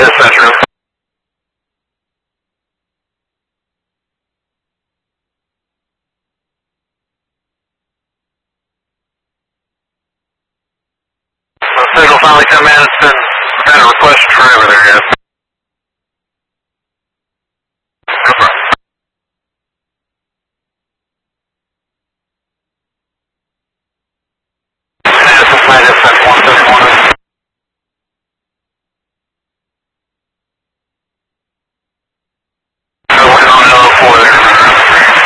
dispatch room. Signal finally come in. It's been had a request for over there, yes.